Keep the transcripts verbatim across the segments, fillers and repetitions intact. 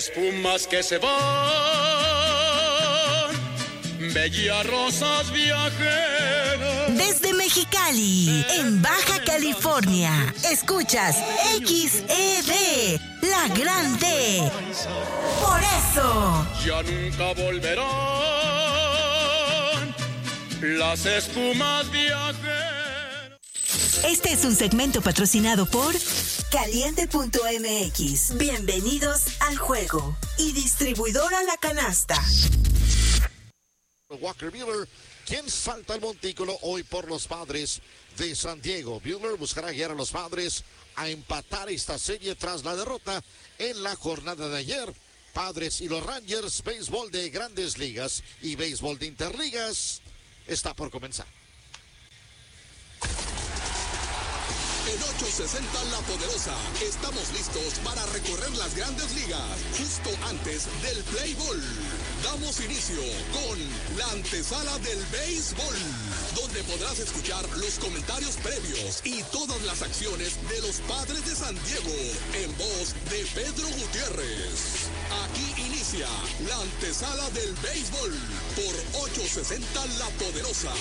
espumas que se van, bellas rosas viajeras. Desde Mexicali, en Baja California, escuchas X E D, la grande. Por eso, ya nunca volverán las espumas viajeras. Este es un segmento patrocinado por Caliente punto M X. Bienvenidos al juego. Y distribuidora La Canasta. Walker Buehler, quien salta el montículo hoy por los Padres de San Diego. Buehler buscará guiar a los Padres a empatar esta serie tras la derrota en la jornada de ayer. Padres y los Rangers, béisbol de Grandes Ligas y béisbol de Interligas, está por comenzar. En ochocientos sesenta La Poderosa, estamos listos para recorrer las Grandes Ligas, justo antes del Play Ball. Damos inicio con la antesala del béisbol, donde podrás escuchar los comentarios previos y todas las acciones de los Padres de San Diego, en voz de Pedro Gutiérrez. Aquí inicia la antesala del béisbol por ochocientos sesenta La Poderosa.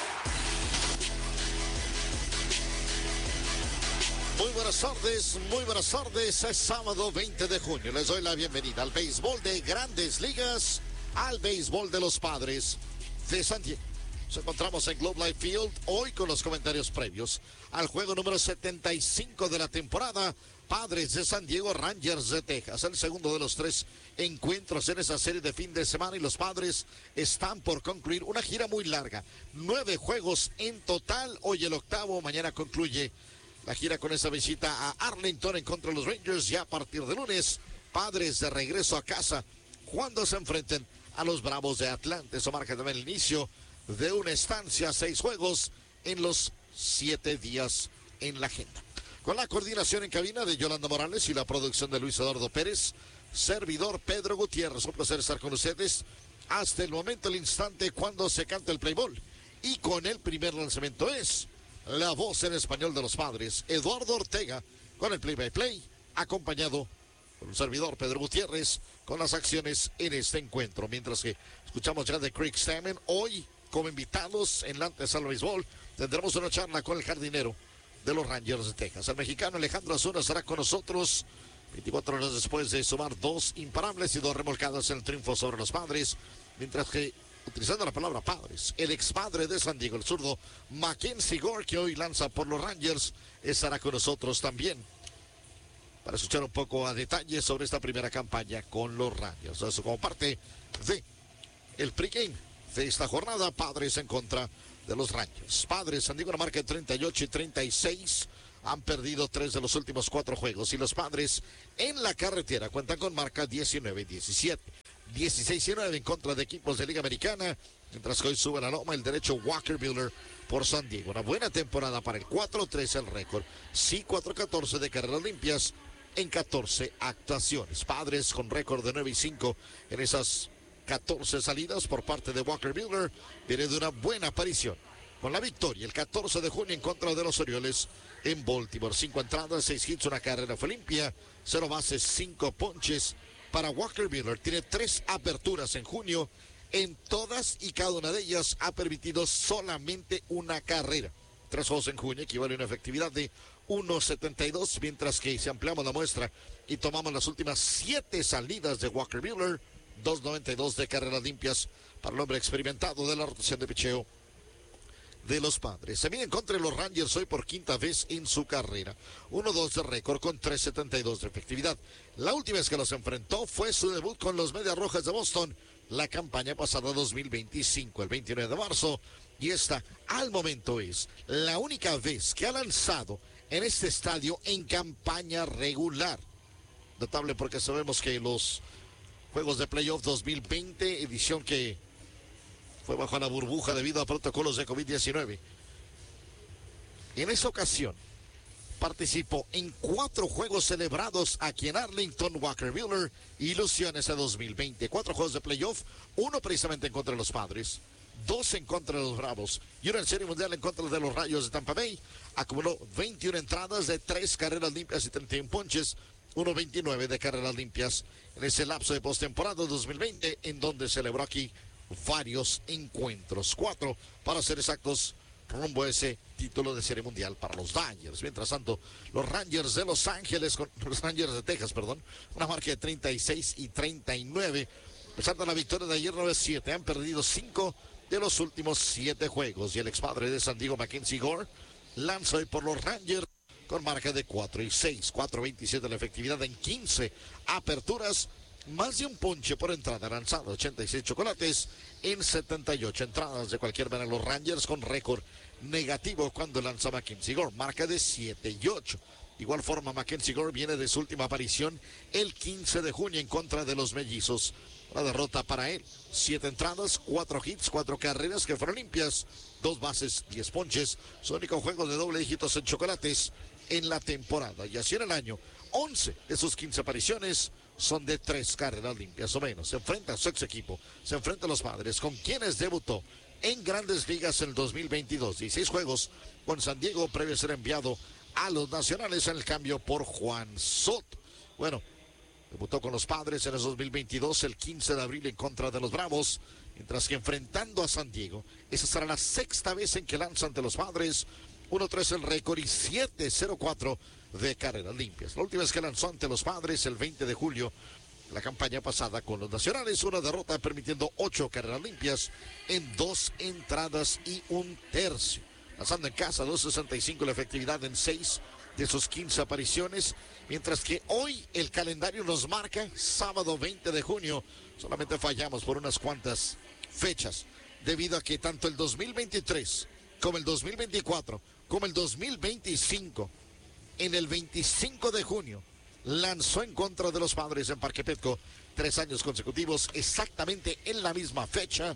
Muy buenas tardes, muy buenas tardes. Es sábado veinte de junio. Les doy la bienvenida al béisbol de Grandes Ligas, al béisbol de los Padres de San Diego. Nos encontramos en Globe Life Field hoy con los comentarios previos al juego número setenta y cinco de la temporada. Padres de San Diego, Rangers de Texas. El segundo de los tres encuentros en esa serie de fin de semana, y los Padres están por concluir una gira muy larga. Nueve juegos en total. Hoy el octavo, mañana concluye la gira con esa visita a Arlington en contra de los Rangers. Ya a partir de lunes, Padres de regreso a casa cuando se enfrenten a los Bravos de Atlanta. Eso marca también el inicio de una estancia, seis juegos en los siete días en la agenda. Con la coordinación en cabina de Yolanda Morales y la producción de Luis Eduardo Pérez, servidor Pedro Gutiérrez. Un placer estar con ustedes hasta el momento, el instante cuando se canta el play ball. Y con el primer lanzamiento es la voz en español de los Padres, Eduardo Ortega, con el play-by-play, acompañado por un servidor, Pedro Gutiérrez, con las acciones en este encuentro. Mientras que escuchamos ya de Craig Stammen, hoy como invitados en la antesala del béisbol, tendremos una charla con el jardinero de los Rangers de Texas. El mexicano Alejandro Azuna estará con nosotros veinticuatro horas después de sumar dos imparables y dos remolcadas en el triunfo sobre los Padres, mientras que, utilizando la palabra Padres, el expadre de San Diego, el zurdo Mackenzie Gore, que hoy lanza por los Rangers, estará con nosotros también para escuchar un poco a detalle sobre esta primera campaña con los Rangers. Eso como parte de el pregame de esta jornada, Padres en contra de los Rangers. Padres, San Diego, una marca de treinta y ocho y treinta y seis, han perdido tres de los últimos cuatro juegos, y los Padres en la carretera cuentan con marca diecinueve y diecisiete. dieciséis y nueve en contra de equipos de Liga Americana, mientras que hoy sube la loma el derecho Walker Buehler por San Diego. Una buena temporada para el cuatro tres el récord. Sí, cuatro catorce de carreras limpias en catorce actuaciones. Padres con récord de nueve y cinco en esas catorce salidas por parte de Walker Buehler. Viene de una buena aparición con la victoria el catorce de junio en contra de los Orioles en Baltimore. Cinco entradas, seis hits, una carrera fue limpia, cero bases, cinco ponches. Para Walker Buehler, tiene tres aperturas en junio. En todas y cada una de ellas ha permitido solamente una carrera. Tres juegos en junio equivale a una efectividad de uno setenta y dos, mientras que si ampliamos la muestra y tomamos las últimas siete salidas de Walker Buehler, dos noventa y dos de carreras limpias para el hombre experimentado de la rotación de picheo de los Padres. Se miden contra los Rangers hoy por quinta vez en su carrera. uno dos de récord con tres setenta y dos de efectividad. La última vez que los enfrentó fue su debut con los Medias Rojas de Boston, la campaña pasada dos mil veinticinco, el veintinueve de marzo. Y esta, al momento, es la única vez que ha lanzado en este estadio en campaña regular. Notable porque sabemos que los Juegos de Playoff dos mil veinte, edición que fue bajo la burbuja debido a protocolos de COVID diecinueve. En esa ocasión participó en cuatro juegos celebrados aquí en Arlington. Walker Buehler, ilusiones a dos mil veinte. Cuatro juegos de playoff, uno precisamente en contra de los Padres, dos en contra de los Bravos y uno en Serie Mundial en contra de los Rayos de Tampa Bay. Acumuló veintiuna entradas de tres carreras limpias y treinta y uno ponches, uno veintinueve de carreras limpias en ese lapso de postemporada dos mil veinte, en donde celebró aquí varios encuentros. Cuatro, para ser exactos, rumbo a ese título de Serie Mundial para los Dodgers. Mientras tanto, los Rangers de Los Ángeles, con, los Rangers de Texas, perdón, una marca de treinta y seis y treinta y nueve. A pesar de la victoria de ayer nueve siete, han perdido cinco de los últimos siete juegos. Y el expadre de San Diego, Mackenzie Gore, lanza hoy por los Rangers con marca de cuatro y seis, cuatro veintisiete la efectividad en quince aperturas. Más de un ponche por entrada, lanzado ochenta y seis chocolates en setenta y ocho entradas. De cualquier manera, los Rangers con récord negativo cuando lanza Mackenzie Gore, marca de siete y ocho. De igual forma, Mackenzie Gore viene de su última aparición el quince de junio en contra de los Mellizos. La derrota para él, siete entradas, cuatro hits, cuatro carreras que fueron limpias, dos bases, diez ponches. Su único juego de doble dígitos en chocolates en la temporada. Y así en el año, once de sus quince apariciones son de tres carreras limpias o menos. Se enfrenta a su ex equipo, se enfrenta a los Padres, con quienes debutó en Grandes Ligas en el dos mil veintidós. dieciséis juegos con San Diego, previo a ser enviado a los Nacionales en el cambio por Juan Soto. Bueno, debutó con los Padres en el dos mil veintidós, el quince de abril en contra de los Bravos, mientras que enfrentando a San Diego, esa será la sexta vez en que lanza ante los Padres. uno tres el récord y siete cero cuatro de carreras limpias. La última vez que lanzó ante los Padres, el veinte de julio, la campaña pasada con los Nacionales, una derrota permitiendo ocho carreras limpias en dos entradas y un tercio. Lanzando en casa, dos sesenta y cinco la efectividad en seis de sus quince apariciones, mientras que hoy el calendario nos marca sábado veinte de junio. Solamente fallamos por unas cuantas fechas, debido a que tanto el dos mil veintitrés como el dos mil veinticuatro, como el dos mil veinticinco, en el veinticinco de junio, lanzó en contra de los Padres en Parque Petco, tres años consecutivos, exactamente en la misma fecha.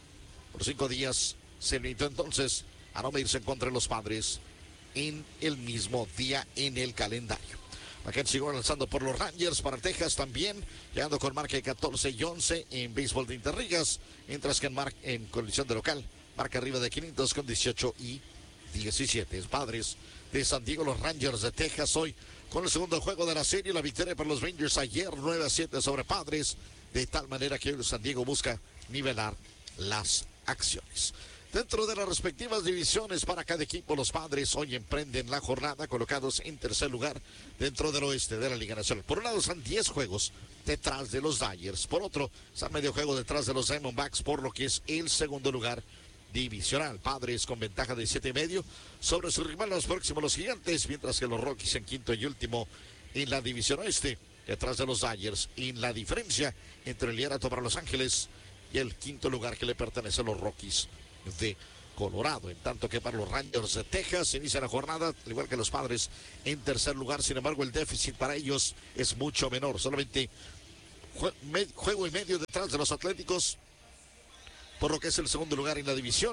Por cinco días se limitó entonces a no medirse en contra de los Padres en el mismo día en el calendario. Mackenzie Gore lanzando por los Rangers para Texas también, llegando con marca de catorce y once en béisbol de Interligas, mientras que en, mar en condición de local, marca arriba de quinientos con dieciocho y diecisiete. Padres de San Diego, los Rangers de Texas hoy con el segundo juego de la serie, la victoria para los Rangers ayer nueve a siete sobre Padres, de tal manera que hoy San Diego busca nivelar las acciones. Dentro de las respectivas divisiones para cada equipo, los Padres hoy emprenden la jornada colocados en tercer lugar dentro del oeste de la Liga Nacional. Por un lado están diez juegos detrás de los Dodgers, por otro están medio juego detrás de los Diamondbacks, por lo que es el segundo lugar divisional. Padres con ventaja de siete y medio sobre su rival los próximos los Gigantes, mientras que los Rockies en quinto y último en la división oeste, detrás de los Dodgers, en la diferencia entre el liderato para Los Ángeles y el quinto lugar que le pertenece a los Rockies de Colorado. En tanto que para los Rangers de Texas inicia la jornada, al igual que los Padres, en tercer lugar. Sin embargo, el déficit para ellos es mucho menor, solamente jue me juego y medio detrás de los Atléticos, por lo que es el segundo lugar en la división.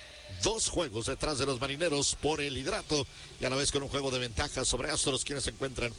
Dos juegos detrás de los Marineros por el liderato, y a la vez con un juego de ventaja sobre Astros, quienes se encuentran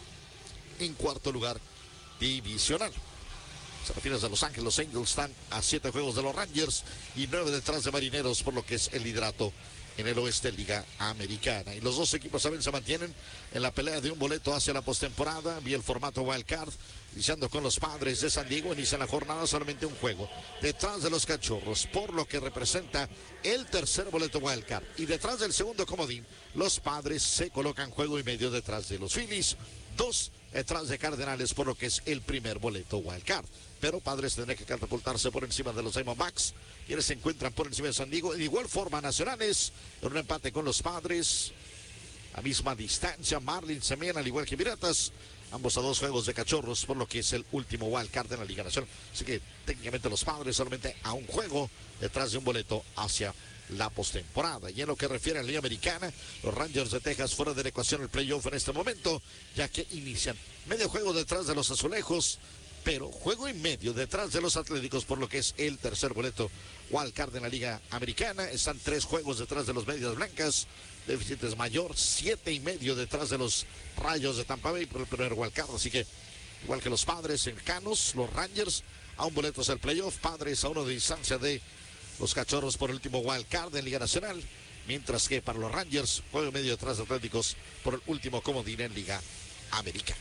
en cuarto lugar divisional. Se refiere a Los Ángeles, los Angels están a siete juegos de los Rangers y nueve detrás de Marineros, por lo que es el liderato en el oeste Liga Americana. Y los dos equipos también se mantienen en la pelea de un boleto hacia la postemporada vía el formato Wild Card, iniciando con los Padres de San Diego. Inicia la jornada solamente un juego detrás de los Cachorros, por lo que representa el tercer boleto Wild Card. Y detrás del segundo comodín, los Padres se colocan juego y medio detrás de los Phillies, dos detrás de Cardenales, por lo que es el primer boleto Wild Card. Pero Padres tendrá que catapultarse por encima de los Diamondbacks, quienes se encuentran por encima de San Diego. De igual forma, Nacionales, en un empate con los Padres, a misma distancia, Marlins también, al igual que Piratas, ambos a dos juegos de Cachorros, por lo que es el último Wild Card en la Liga Nacional. Así que técnicamente los Padres solamente a un juego detrás de un boleto hacia la postemporada. Y en lo que refiere a la Liga Americana, los Rangers de Texas fuera de la ecuación el playoff en este momento, ya que inician medio juego detrás de los Azulejos, pero juego y medio detrás de los Atléticos, por lo que es el tercer boleto Wild Card en la Liga Americana. Están tres juegos detrás de los Medias Blancas, déficit es mayor, siete y medio detrás de los Rayos de Tampa Bay por el primer Wild Card. Así que igual que los Padres cercanos, los Rangers a un boleto hacia el playoff, Padres a uno de distancia de los Cachorros por el último Wild Card en Liga Nacional, mientras que para los Rangers juego y medio detrás de Atléticos por el último comodín en Liga Americana.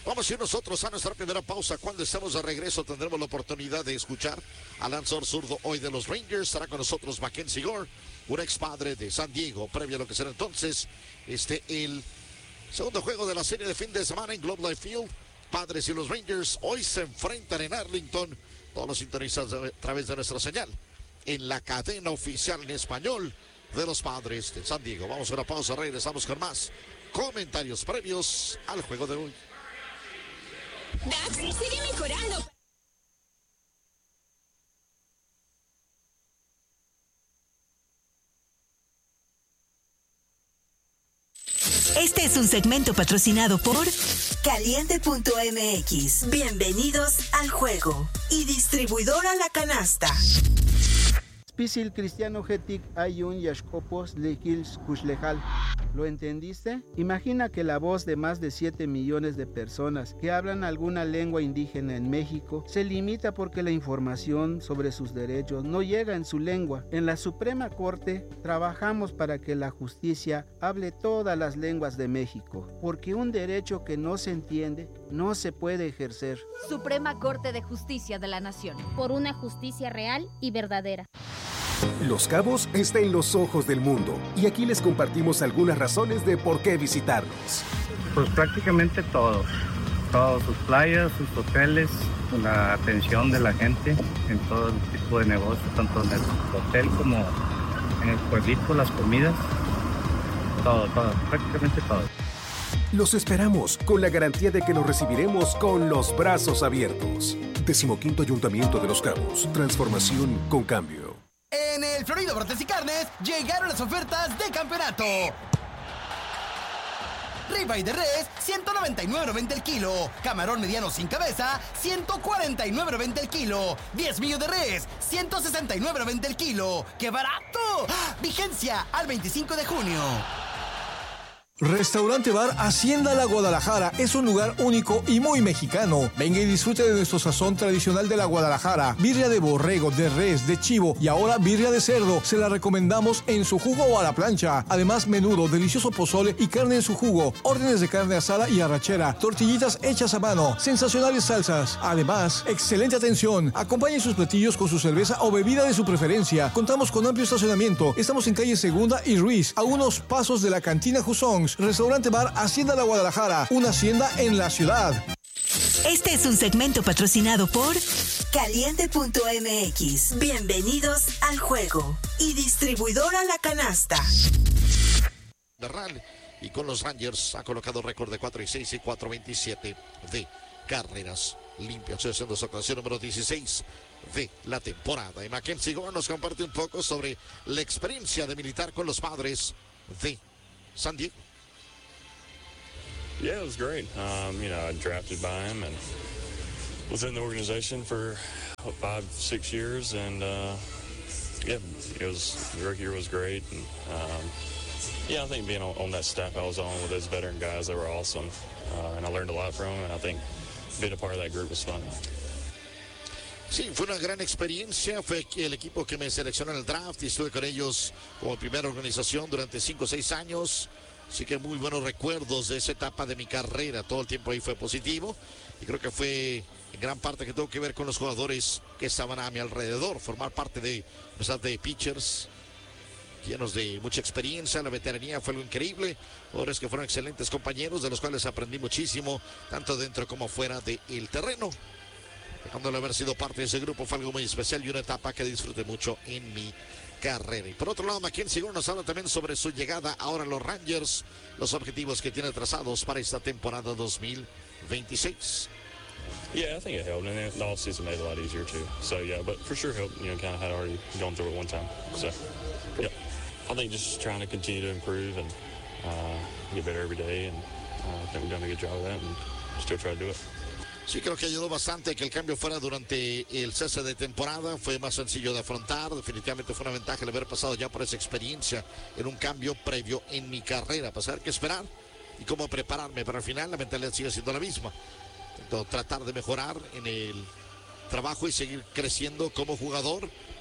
Vamos a ir nosotros a nuestra primera pausa. Cuando estemos de regreso tendremos la oportunidad de escuchar al lanzador zurdo hoy de los Rangers. Estará con nosotros Mackenzie Gore, un ex padre de San Diego, previo a lo que será entonces este el segundo juego de la serie de fin de semana en Globe Life Field. Padres y los Rangers hoy se enfrentan en Arlington. Todos los sintonizan a través de nuestra señal en la cadena oficial en español de los Padres de San Diego. Vamos a una pausa, regresamos con más comentarios previos al juego de hoy. Dax sigue mejorando. Este es un segmento patrocinado por Caliente punto M X. Bienvenidos al juego. Y distribuidora La Canasta. Spisil Cristiano Getic Ayun Yashkopos Lekils Kushlejal. ¿Lo entendiste? Imagina que la voz de más de siete millones de personas que hablan alguna lengua indígena en México se limita porque la información sobre sus derechos no llega en su lengua. En la Suprema Corte trabajamos para que la justicia hable todas las lenguas de México, porque un derecho que no se entiende no se puede ejercer. Suprema Corte de Justicia de la Nación. Por una justicia real y verdadera. Los Cabos está en los ojos del mundo y aquí les compartimos algunas razones de por qué visitarlos. Pues prácticamente todos, todas sus playas, sus hoteles, la atención de la gente en todo tipo de negocios, tanto en el hotel como en el pueblito, las comidas, todo, todo, prácticamente todo. Los esperamos con la garantía de que los recibiremos con los brazos abiertos. Decimoquinto Ayuntamiento de Los Cabos, transformación con cambio. En el Florido Brotes y Carnes llegaron las ofertas de campeonato. Ribeye de res, ciento noventa y nueve noventa el kilo. Camarón mediano sin cabeza, ciento cuarenta y nueve noventa el kilo. diez millos de res, ciento sesenta y nueve noventa el kilo. ¡Qué barato! Vigencia al veinticinco de junio. Restaurante Bar Hacienda La Guadalajara es un lugar único y muy mexicano. Venga y disfrute de nuestro sazón tradicional de la Guadalajara. Birria de borrego, de res, de chivo y ahora birria de cerdo. Se la recomendamos en su jugo o a la plancha. Además, menudo, delicioso pozole y carne en su jugo. Órdenes de carne asada y arrachera. Tortillitas hechas a mano. Sensacionales salsas. Además, excelente atención. Acompañe sus platillos con su cerveza o bebida de su preferencia. Contamos con amplio estacionamiento. Estamos en calle Segunda y Ruiz, a unos pasos de la cantina Jusons. Restaurante Bar Hacienda La Guadalajara, una hacienda en la ciudad. Este es un segmento patrocinado por Caliente punto M X. Bienvenidos al juego. Y distribuidora La Canasta. Y con los Rangers ha colocado récord de cuatro y seis y cuatro veintisiete de carreras limpias. Estoy haciendo su ocasión número dieciséis de la temporada. Y Mackenzie Gore nos comparte un poco sobre la experiencia de militar con los Padres de San Diego. Yeah, it was great. Um, you know, I drafted by him and was in the organization for what, five, six years, and uh, yeah, it was the rookie year was great. And um, yeah, I think being on, on that staff I was on with those veteran guys, they were awesome, uh, and I learned a lot from them. And I think being a part of that group was fun. Sí, fue una gran experiencia, fue el equipo que me seleccionó en el draft y estuve con ellos como primera organización durante cinco o seis años. Así que muy buenos recuerdos de esa etapa de mi carrera. Todo el tiempo ahí fue positivo. Y creo que fue en gran parte que tuvo que ver con los jugadores que estaban a mi alrededor. Formar parte de una de pitchers llenos de mucha experiencia. La veteranía fue algo increíble. Jugadores que fueron excelentes compañeros, de los cuales aprendí muchísimo, tanto dentro como fuera del terreno. Dejándole haber sido parte de ese grupo fue algo muy especial y una etapa que disfruté mucho en mi carrera. Y por otro lado, Mackenzie Gore nos habla también sobre su llegada ahora a los Rangers, los objetivos que tiene trazados para esta temporada dos mil veintiséis. Yeah, I think it helped, and then the offseason made it a lot easier too. So yeah, but for sure helped. You know, kind of had already gone through it one time. So yeah, I think just trying to continue to improve and uh, get better every day, and uh, I think we've done a good job of that, and still try to do it. Sí, creo que ayudó bastante que el cambio fuera durante el cese de temporada. Fue más sencillo de afrontar. Definitivamente fue una ventaja el haber pasado ya por esa experiencia en un cambio previo en mi carrera. Para saber qué esperar y cómo prepararme. Pero al final la mentalidad sigue siendo la misma. Entonces, tratar de mejorar en el trabajo y seguir creciendo como jugador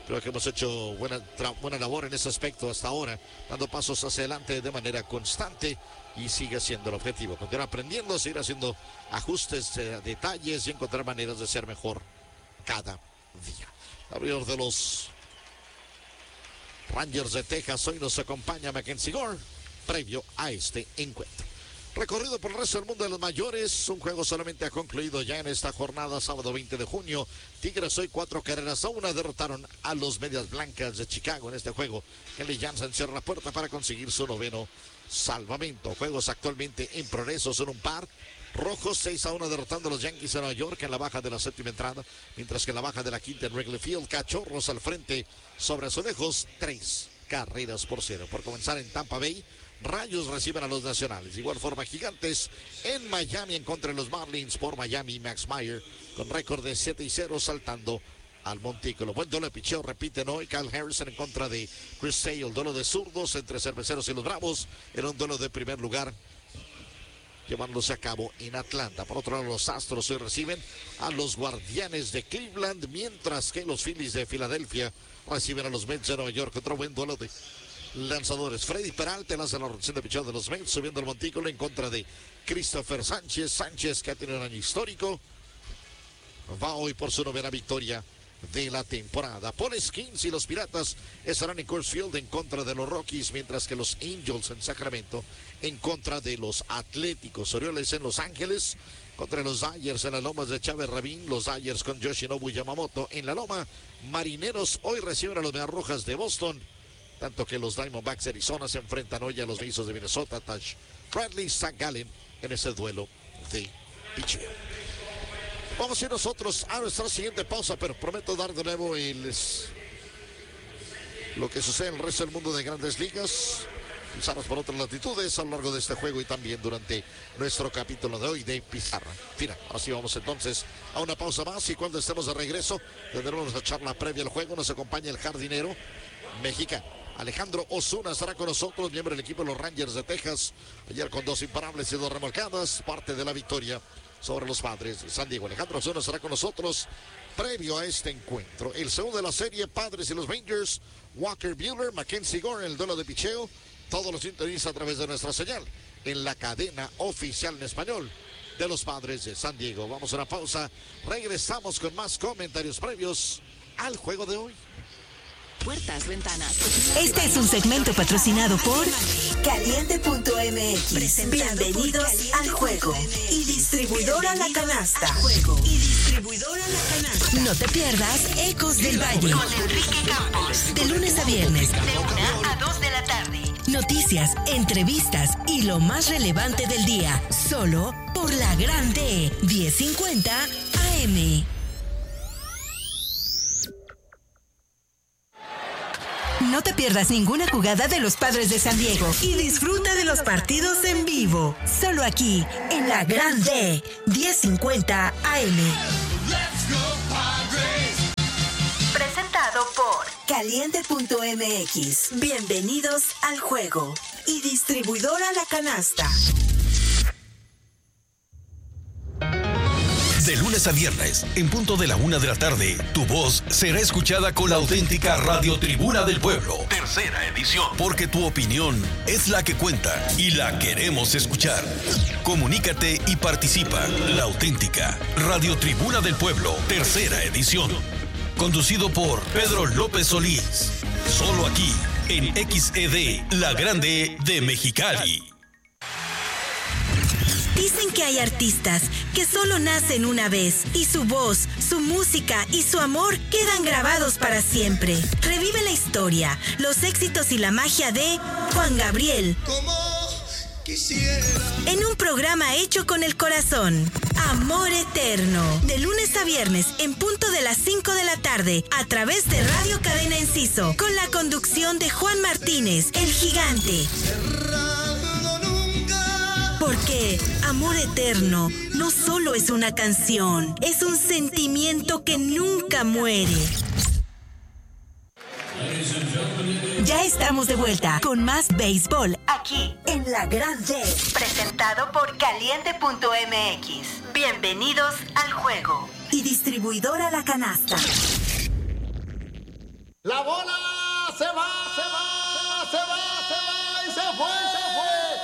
Creo que hemos hecho buena, buena labor en ese aspecto hasta ahora, dando pasos hacia adelante de manera constante y sigue siendo el objetivo. Continuar aprendiendo, seguir haciendo ajustes, eh, detalles y encontrar maneras de ser mejor cada día. Abridor de los Rangers de Texas, hoy nos acompaña Mackenzie Gore, previo a este encuentro. Recorrido por el resto del mundo de los mayores, un juego solamente ha concluido ya en esta jornada, sábado veinte de junio. Tigres hoy cuatro carreras a una derrotaron a los Medias Blancas de Chicago en este juego. Kelly Jansen cierra la puerta para conseguir su noveno salvamento. Juegos actualmente en progreso son un par. Rojos seis a uno derrotando a los Yankees de Nueva York en la baja de la séptima entrada, mientras que en la baja de la quinta en Wrigley Field, Cachorros al frente sobre Azulejos, tres carreras por cero. Por comenzar en Tampa Bay, Rayos reciben a los Nacionales. De igual forma, Gigantes en Miami en contra de los Marlins por Miami. Max Meyer con récord de siete y cero saltando al montículo. Buen duelo de picheo, repiten hoy. Kyle Harrison en contra de Chris Sale. Duelo de zurdos entre Cerveceros y los Bravos. Era un duelo de primer lugar llevándose a cabo en Atlanta. Por otro lado, los Astros hoy reciben a los Guardianes de Cleveland, mientras que los Phillies de Filadelfia reciben a los Mets de Nueva York. Otro buen duelo de lanzadores. Freddy Peralta lanza la rotación de picheo de los Mets, subiendo el montículo en contra de Christopher Sánchez. Sánchez, que ha tenido un año histórico, va hoy por su novena victoria de la temporada. Paul Skeens y los Piratas estarán en Coors Field en contra de los Rockies, mientras que los Angels en Sacramento en contra de los Atléticos. Orioles en Los Ángeles contra los Dodgers en las lomas de Chávez Rabín. Los Dodgers con Yoshinobu Yamamoto en la loma. Marineros hoy reciben a los Medias Rojas de Boston, tanto que los Diamondbacks de Arizona se enfrentan hoy a los Mazos de Minnesota. Tash Bradley, Zach Gallen en ese duelo de picheo. Vamos a ir nosotros a nuestra siguiente pausa, pero prometo dar de nuevo el, lo que sucede en el resto del mundo de Grandes Ligas. Pisamos por otras latitudes a lo largo de este juego y también durante nuestro capítulo de hoy de Pizarra Final. Así vamos entonces a una pausa más, y cuando estemos de regreso tendremos nuestra charla previa al juego. Nos acompaña el jardinero mexicano Alejandro Osuna, estará con nosotros, miembro del equipo de los Rangers de Texas. Ayer con dos imparables y dos remolcadas, parte de la victoria sobre los Padres de San Diego. Alejandro Osuna estará con nosotros previo a este encuentro. El segundo de la serie, Padres y los Rangers. Walker Buehler, Mackenzie Gore en el duelo de picheo. Todos los sintoniza a través de nuestra señal en la cadena oficial en español de los Padres de San Diego. Vamos a una pausa. Regresamos con más comentarios previos al juego de hoy. Puertas, ventanas. Este es un segmento patrocinado por Caliente punto M X. Bienvenidos al juego. Y distribuidora La Canasta. Y distribuidora La Canasta. No te pierdas Ecos del Valle con Enrique Campos. De lunes a viernes, de una a dos de la tarde. Noticias, entrevistas y lo más relevante del día. Solo por La Grande diez cincuenta A M. No te pierdas ninguna jugada de los Padres de San Diego y disfruta de los partidos en vivo. Solo aquí, en La Grande diez cincuenta A M. Presentado por Caliente punto M X. Bienvenidos al juego. Y distribuidora La Canasta. De lunes a viernes, en punto de la una de la tarde, tu voz será escuchada con la auténtica Radio Tribuna del Pueblo. Tercera edición. Porque tu opinión es la que cuenta y la queremos escuchar. Comunícate y participa. La auténtica Radio Tribuna del Pueblo. Tercera edición. Conducido por Pedro López Solís. Solo aquí, en X E D, La Grande de Mexicali. Dicen que hay artistas que solo nacen una vez y su voz, su música y su amor quedan grabados para siempre. Revive la historia, los éxitos y la magia de Juan Gabriel. Como quisiera. En un programa hecho con el corazón. Amor Eterno. De lunes a viernes en punto de las cinco de la tarde a través de Radio Cadena Enciso. Con la conducción de Juan Martínez, el gigante. Porque Amor Eterno no solo es una canción, es un sentimiento que nunca muere. Ya estamos de vuelta con más béisbol aquí en La Grande. Presentado por Caliente punto M X. Bienvenidos al juego. Y distribuidora La Canasta. La bola se va, se va, se va, se va y se fue.